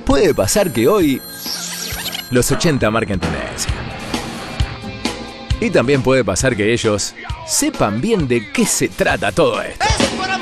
puede pasar que hoy los 80 marquen tendencia. Y también puede pasar que ellos sepan bien de qué se trata todo esto.